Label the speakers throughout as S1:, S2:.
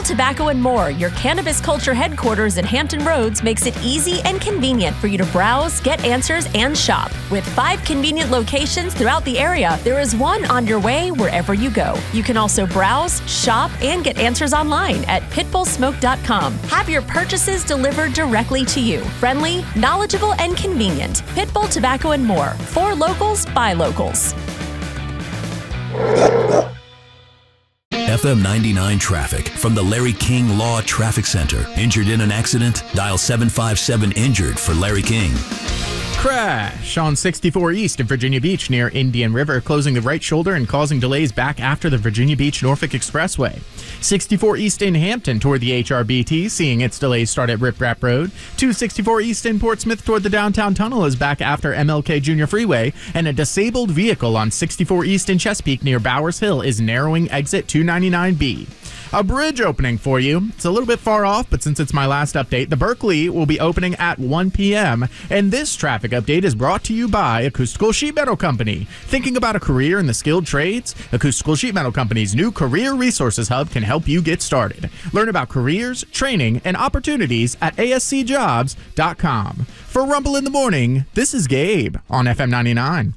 S1: Tobacco and More, your cannabis culture headquarters in Hampton Roads, makes it easy and convenient for you to browse, get answers, and shop. With 5 convenient locations throughout the area, there is one on your way wherever you go. You can also browse, shop, and get answers online at pitbullsmoke.com. Have your purchases delivered directly to you. Friendly, knowledgeable, and convenient. Pitbull Tobacco and More. For locals, by locals.
S2: FM 99 traffic from the Larry King Law Traffic Center. Injured in an accident? Dial 757-INJURED for Larry King.
S3: Crash on 64 East in Virginia Beach near Indian River, closing the right shoulder and causing delays back after the Virginia Beach-Norfolk Expressway. 64 East in Hampton toward the HRBT, seeing its delays start at Rip Rap Road. 264 East in Portsmouth toward the downtown tunnel is back after MLK Jr. Freeway, and a disabled vehicle on 64 East in Chesapeake near Bowers Hill is narrowing exit 299B. A bridge opening for you. It's a little bit far off, but since it's my last update, the Berkeley will be opening at 1 p.m. And this traffic update is brought to you by Acoustical Sheet Metal Company. Thinking about a career in the skilled trades? Acoustical Sheet Metal Company's new Career Resources Hub can help you get started. Learn about careers, training, and opportunities at ascjobs.com. For Rumble in the Morning, this is Gabe on FM 99.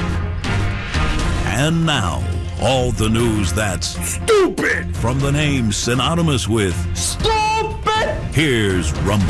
S2: And now, all the news that's stupid from the name synonymous with stupid. Here's Rumble.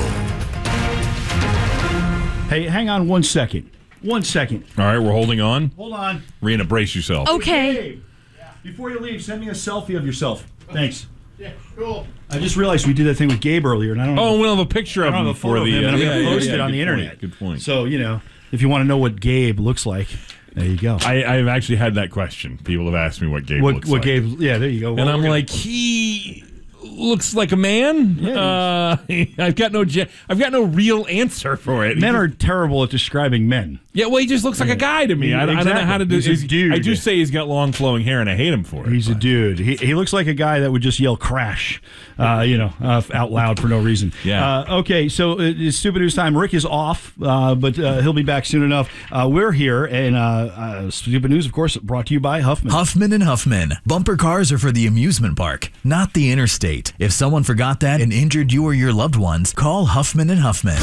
S4: Hey, hang on 1 second. 1 second.
S5: All right, we're holding on.
S4: Hold on.
S5: Rena, brace yourself.
S1: Okay.
S4: Hey, before you leave, send me a selfie of yourself. Thanks.
S3: Yeah, cool.
S4: I just realized we did that thing with Gabe earlier, and I don't know.
S5: Oh, we'll have a picture of him for the.
S4: I'm going to post it on the
S5: good
S4: internet.
S5: Point, good point.
S4: So, if you want to know what Gabe looks like, there you go.
S5: I've actually had that question. People have asked me what Gabe looks like.
S4: Gabe? Yeah, there you go.
S5: And I'm like, he looks like a man.
S4: Yeah,
S5: I've got no real answer for it.
S4: Men are terrible at describing men.
S5: Yeah, well, he just looks like a guy to me. I don't know how to do.
S4: He's a dude.
S5: I do say he's got long flowing hair, and I hate him for it.
S4: He's a dude. He looks like a guy that would just yell "crash," out loud for no reason.
S5: Yeah.
S4: Okay, so it's Stupid News time. Rick is off, but he'll be back soon enough. We're here, and Stupid News, of course, brought to you by Huffman.
S2: Huffman and Huffman. Bumper cars are for the amusement park, not the interstate. If someone forgot that and injured you or your loved ones, call Huffman and Huffman.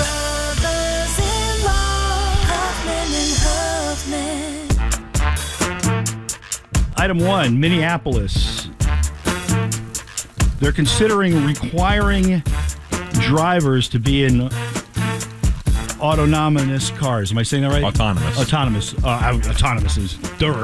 S4: Item 1, Minneapolis. They're considering requiring drivers to be in autonomous cars. Am I saying that right?
S5: Autonomous.
S4: Autonomous is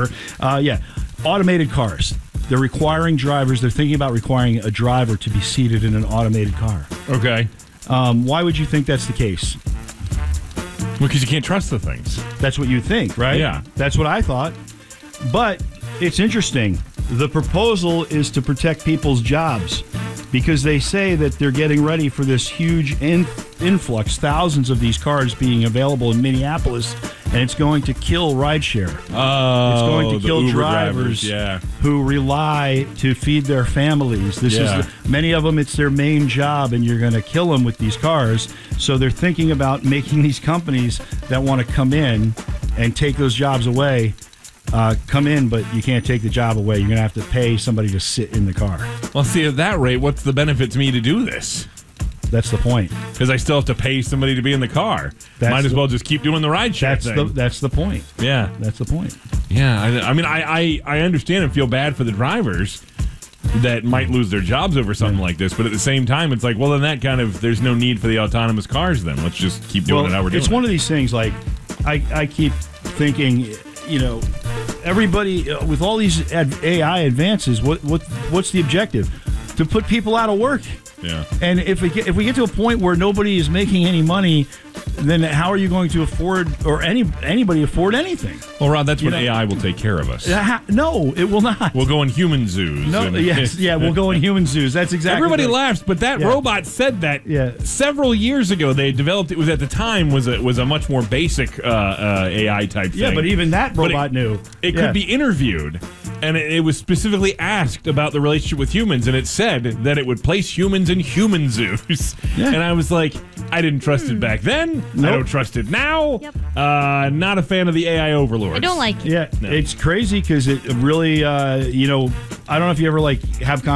S4: automated cars. They're thinking about requiring a driver to be seated in an automated car.
S5: Okay.
S4: Why would you think that's the case?
S5: Because you can't trust the things.
S4: That's what you think, right?
S5: Yeah.
S4: That's what I thought. But it's interesting. The proposal is to protect people's jobs because they say that they're getting ready for this huge influx, thousands of these cars being available in Minneapolis, and it's going to kill rideshare.
S5: Oh,
S4: it's going to kill
S5: Uber
S4: drivers who rely to feed their families. This is many of them, it's their main job, and you're going to kill them with these cars. So they're thinking about making these companies that want to come in and take those jobs away come in, but you can't take the job away. You're going to have to pay somebody to sit in the car.
S5: Well, see, at that rate, what's the benefit to me to do this?
S4: That's the point.
S5: Because I still have to pay somebody to be in the car. Might as well just keep doing the ride share thing.
S4: That's the point.
S5: Yeah.
S4: That's the point.
S5: Yeah. I mean, I understand and feel bad for the drivers that might lose their jobs over something like this, but at the same time, it's like, well, then there's no need for the autonomous cars then. Let's just keep doing it how we're doing it.
S4: It's one of these things, like, I keep thinking, everybody, with all these AI advances, what's the objective? To put people out of work.
S5: Yeah.
S4: And if we get to a point where nobody is making any money, then how are you going to afford, or anybody afford anything?
S5: Well, Rod, that's when AI will take care of us.
S4: No, it will not.
S5: We'll go in human zoos.
S4: No, we'll go in human zoos. That's exactly.
S5: Everybody laughs, but that robot said that several years ago. They developed it. Was at the time was a much more basic AI type thing.
S4: Yeah, but even that robot knew
S5: it could be interviewed, and it was specifically asked about the relationship with humans, and it said that it would place humans in human zoos. Yeah. And I was like, I didn't trust it back then. Nope. I don't trust it now.
S1: Yep.
S5: Not a fan of the AI overlords.
S1: I don't like it.
S4: Yeah, no. It's crazy because it really, I don't know if you ever have